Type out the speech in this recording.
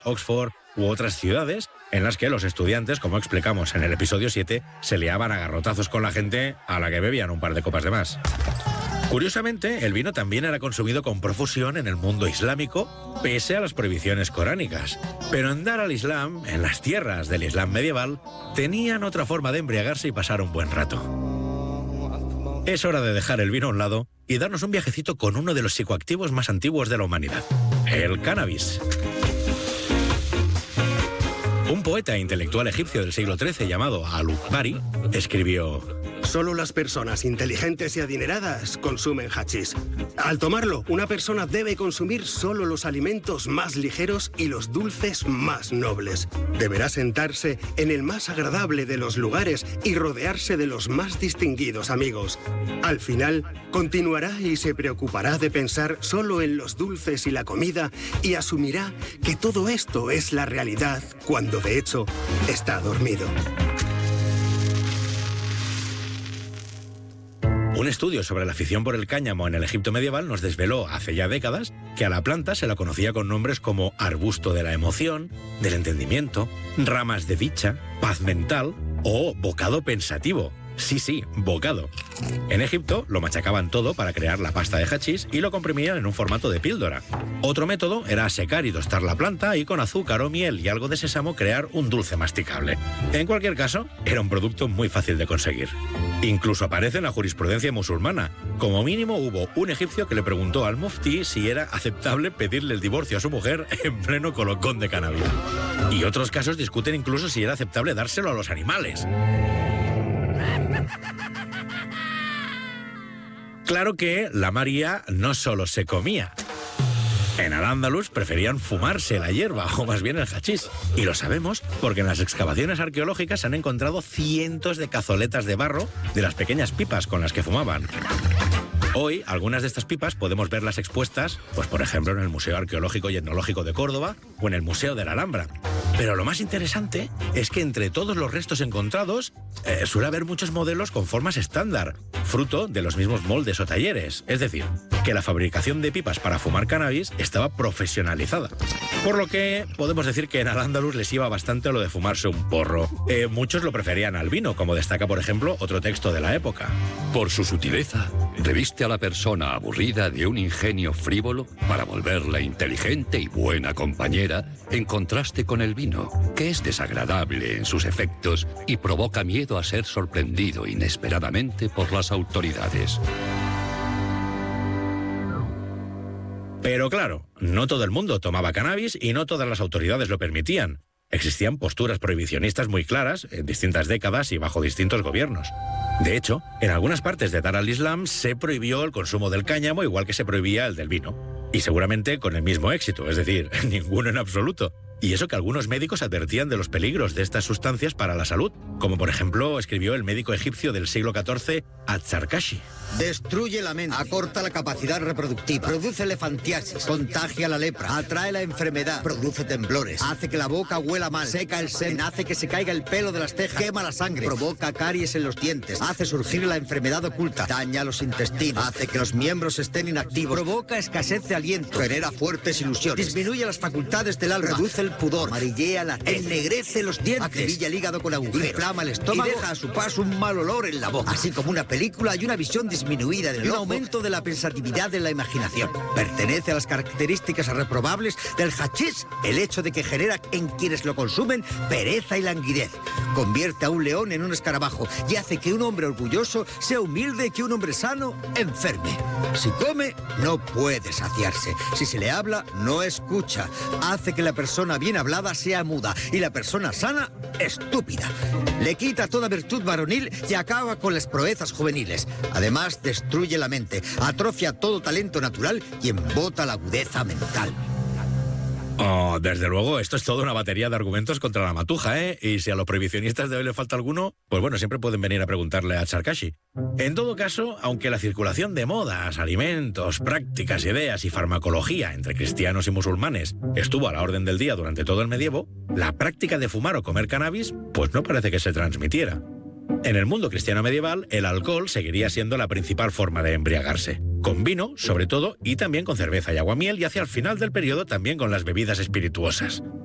Oxford u otras ciudades en las que los estudiantes, como explicamos en el episodio 7, se liaban a garrotazos con la gente a la que bebían un par de copas de más. Curiosamente, el vino también era consumido con profusión en el mundo islámico, pese a las prohibiciones coránicas. Pero en Dar al-Islam, en las tierras del Islam medieval, tenían otra forma de embriagarse y pasar un buen rato. Es hora de dejar el vino a un lado y darnos un viajecito con uno de los psicoactivos más antiguos de la humanidad, el cannabis. Un poeta intelectual egipcio del siglo XIII llamado Al-Ukbari escribió: Solo las personas inteligentes y adineradas consumen hachís. Al tomarlo, una persona debe consumir solo los alimentos más ligeros y los dulces más nobles. Deberá sentarse en el más agradable de los lugares y rodearse de los más distinguidos amigos. Al final, continuará y se preocupará de pensar solo en los dulces y la comida y asumirá que todo esto es la realidad cuando de hecho está dormido. Un estudio sobre la afición por el cáñamo en el Egipto medieval nos desveló hace ya décadas que a la planta se la conocía con nombres como arbusto de la emoción, del entendimiento, ramas de dicha, paz mental o bocado pensativo. Sí, bocado. En Egipto lo machacaban todo para crear la pasta de hachís y lo comprimían en un formato de píldora. Otro método era secar y tostar la planta y con azúcar o miel y algo de sésamo crear un dulce masticable. En cualquier caso, era un producto muy fácil de conseguir. Incluso aparece en la jurisprudencia musulmana. Como mínimo hubo un egipcio que le preguntó al muftí si era aceptable pedirle el divorcio a su mujer en pleno colocón de cannabis. Y otros casos discuten incluso si era aceptable dárselo a los animales. Claro que la María no solo se comía. En Al-Ándalus preferían fumarse la hierba, o más bien el hachís. Y lo sabemos porque en las excavaciones arqueológicas se han encontrado cientos de cazoletas de barro de las pequeñas pipas con las que fumaban. Hoy, algunas de estas pipas podemos verlas expuestas, pues por ejemplo en el Museo Arqueológico y Etnológico de Córdoba o en el Museo de la Alhambra. Pero lo más interesante es que entre todos los restos encontrados suele haber muchos modelos con formas estándar, fruto de los mismos moldes o talleres. Es decir, que la fabricación de pipas para fumar cannabis estaba profesionalizada. Por lo que podemos decir que en Al-Ándalus les iba bastante lo de fumarse un porro. Muchos lo preferían al vino, como destaca por ejemplo otro texto de la época. Por su sutileza, reviste a la persona aburrida de un ingenio frívolo para volverla inteligente y buena compañera, en contraste con el vino, que es desagradable en sus efectos y provoca miedo a ser sorprendido inesperadamente por las autoridades. Pero claro, no todo el mundo tomaba cannabis y no todas las autoridades lo permitían. Existían posturas prohibicionistas muy claras en distintas décadas y bajo distintos gobiernos. De hecho, en algunas partes de Dar al-Islam se prohibió el consumo del cáñamo igual que se prohibía el del vino. Y seguramente con el mismo éxito, es decir, ninguno en absoluto. Y eso que algunos médicos advertían de los peligros de estas sustancias para la salud, como por ejemplo escribió el médico egipcio del siglo XIV, Az-Zarkashi. Destruye la mente, acorta la capacidad reproductiva, produce elefantiasis, contagia la lepra, atrae la enfermedad, produce temblores, hace que la boca huela mal, seca el semen, hace que se caiga el pelo de las cejas, quema la sangre, provoca caries en los dientes, hace surgir la enfermedad oculta, daña los intestinos, hace que los miembros estén inactivos, provoca escasez de aliento, genera fuertes ilusiones, disminuye las facultades del alma, reduce el pudor, amarillea la tez, ennegrece los dientes, acribilla el hígado con agujeros, inflama el estómago y deja a su paso un mal olor en la boca, así como una película y una visión disminuida del ojo, un aumento de la pensatividad en la imaginación. Pertenece a las características reprobables del hachís el hecho de que genera en quienes lo consumen pereza y languidez. Convierte a un león en un escarabajo y hace que un hombre orgulloso sea humilde y que un hombre sano enferme. Si come, no puede saciarse. Si se le habla, no escucha. Hace que la persona bien hablada sea muda y la persona sana, estúpida. Le quita toda virtud varonil y acaba con las proezas juveniles. Además, destruye la mente, atrofia todo talento natural y embota la agudeza mental. Oh, desde luego, esto es toda una batería de argumentos contra la matuja, ¿eh? Y si a los prohibicionistas de hoy le falta alguno, pues bueno, siempre pueden venir a preguntarle a Az-Zarkashi. En todo caso, aunque la circulación de modas, alimentos, prácticas, ideas y farmacología entre cristianos y musulmanes estuvo a la orden del día durante todo el medievo, la práctica de fumar o comer cannabis, pues no parece que se transmitiera. En el mundo cristiano medieval, el alcohol seguiría siendo la principal forma de embriagarse. Con vino, sobre todo, y también con cerveza y aguamiel, y hacia el final del periodo también con las bebidas espirituosas.